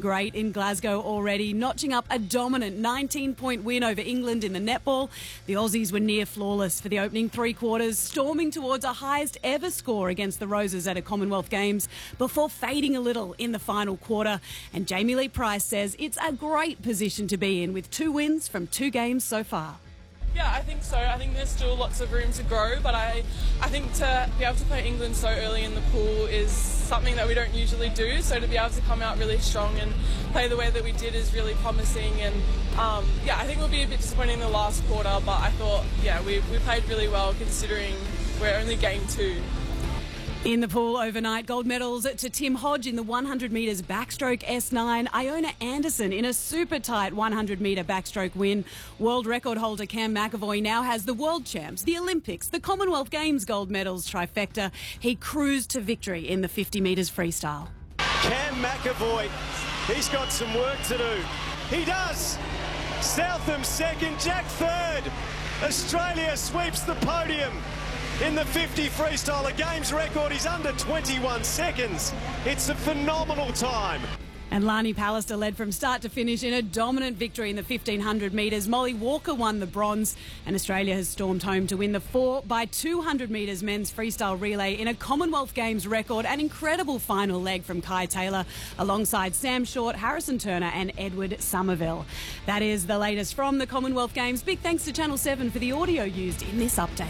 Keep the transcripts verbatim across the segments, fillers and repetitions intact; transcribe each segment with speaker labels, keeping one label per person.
Speaker 1: great in Glasgow already, notching up a dominant nineteen-point win over England in the netball. The Aussies were near flawless for the opening three quarters, storming towards a highest ever score against the Roses at a Commonwealth Games before fading a little in the final quarter. And Jamie Lee Price says it's a great position to be in with two wins from two games so far.
Speaker 2: Yeah, I think so. I think there's still lots of room to grow, but I, I think to be able to play England so early in the pool is something that we don't usually do. So to be able to come out really strong and play the way that we did is really promising. And um, yeah, I think we'll be a bit disappointing in the last quarter, but I thought, yeah, we, we played really well considering we're only game two.
Speaker 1: In the pool overnight, gold medals to Tim Hodge in the one hundred metres backstroke S nine, Iona Anderson in a super tight one hundred metre backstroke win. World record holder Cam McAvoy now has the World Champs, the Olympics, the Commonwealth Games gold medals trifecta. He cruised to victory in the fifty metres freestyle.
Speaker 3: Cam McAvoy, he's got some work to do. He does. Southam second, Jack third. Australia sweeps the podium. In the fifty freestyle, a games record is under twenty-one seconds. It's a phenomenal time.
Speaker 1: And Lani Pallister led from start to finish in a dominant victory in the fifteen hundred metres. Molly Walker won the bronze, and Australia has stormed home to win the four by two hundred metres men's freestyle relay in a Commonwealth Games record. An incredible final leg from Kai Taylor alongside Sam Short, Harrison Turner and Edward Somerville. That is the latest from the Commonwealth Games. Big thanks to Channel seven for the audio used in this update.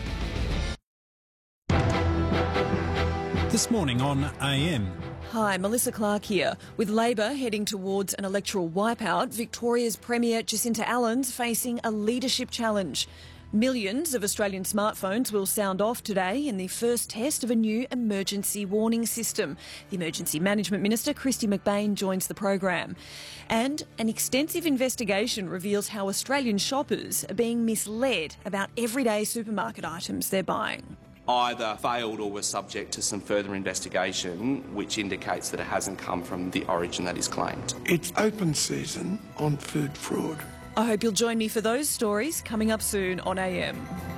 Speaker 4: This morning on A M.
Speaker 5: Hi, Melissa Clark here. With Labor heading towards an electoral wipeout, Victoria's Premier Jacinta Allen's facing a leadership challenge. Millions of Australian smartphones will sound off today in the first test of a new emergency warning system. The Emergency Management Minister, Kristy McBain, joins the program. And an extensive investigation reveals how Australian shoppers are being misled about everyday supermarket items they're buying.
Speaker 6: Either failed or was subject to some further investigation, which indicates that it hasn't come from the origin that is claimed.
Speaker 7: It's open season on food fraud.
Speaker 5: I hope you'll join me for those stories coming up soon on A M.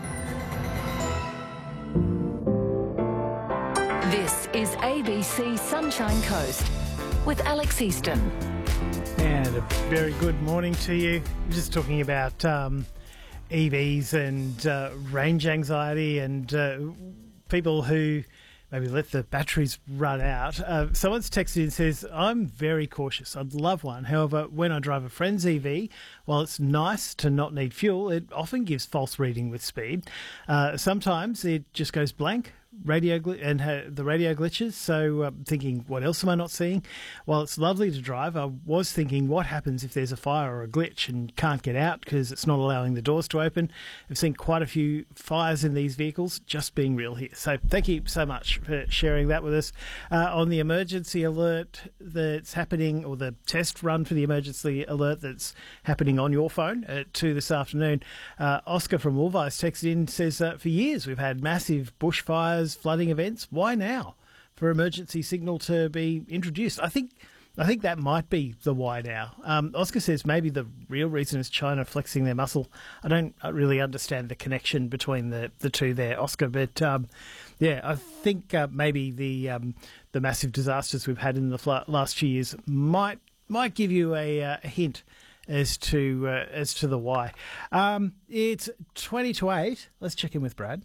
Speaker 8: This is A B C Sunshine Coast with Alex Easton.
Speaker 9: And a very good morning to you. We're just talking about Um, E Vs and uh, range anxiety and uh, people who maybe let the batteries run out. Uh, someone's texted in and says, I'm very cautious. I'd love one. However, when I drive a friend's E V, while it's nice to not need fuel, it often gives false reading with speed. Uh, sometimes it just goes blank. Radio gl- and ha- the radio glitches, so I'm thinking, what else am I not seeing? While it's lovely to drive, I was thinking, what happens if there's a fire or a glitch and can't get out because it's not allowing the doors to open? I've seen quite a few fires in these vehicles, just being real here. So thank you so much for sharing that with us. Uh, on the emergency alert that's happening, or the test run for the emergency alert that's happening on your phone at two this afternoon, uh, Oscar from Woolvice texted in, says, uh, for years we've had massive bushfires, flooding events. Why now for emergency signal to be introduced? I think I think that might be the why now. Um, Oscar says maybe the real reason is China flexing their muscle. I don't really understand the connection between the, the two there, Oscar, but um, yeah, I think uh, maybe the um, the massive disasters we've had in the fl- last few years might might give you a, uh, a hint as to uh, as to the why. Um, it's twenty to eight. Let's check in with Brad.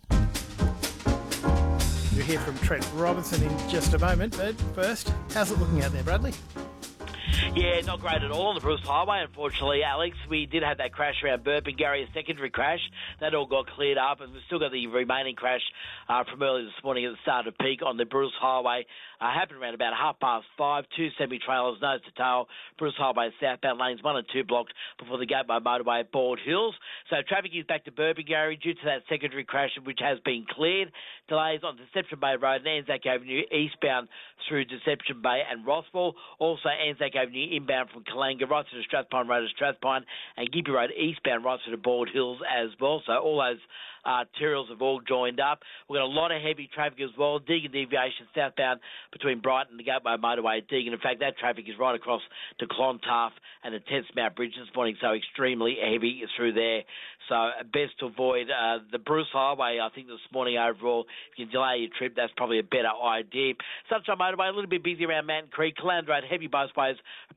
Speaker 9: You'll hear from Trent Robinson in just a moment, but first, how's it looking out there, Bradley?
Speaker 10: Yeah, not great at all on the Bruce Highway, unfortunately, Alex. We did have that crash around Burpengary, a secondary crash. That all got cleared up, and we've still got the remaining crash uh, from early this morning at the start of peak on the Bruce Highway. Uh, happened around about half past five. Two semi-trailers, nose to tail. Bruce Highway southbound lanes one and two blocked before the Gateway Motorway at Bald Hills. So traffic is back to Burpengary due to that secondary crash, which has been cleared. Delays on Deception Bay Road and Anzac Avenue eastbound through Deception Bay and Rossville. Also Anzac Avenue inbound from Kalanga right through to Strathpine Road to Strathpine, and Gippy Road eastbound right through to Bald Hills as well. So all those arterials have all joined up. We've got a lot of heavy traffic as well. Deagon deviation southbound between Brighton and the Gateway Motorway at Deagon. In fact, that traffic is right across to Clontarf and the Tenthmount Bridge this morning, so extremely heavy through there. So best to avoid uh, the Bruce Highway, I think, this morning overall. If you delay your trip, that's probably a better idea. Sunshine Motorway, a little bit busy around Mountain Creek. Calandra Road, heavy both ways.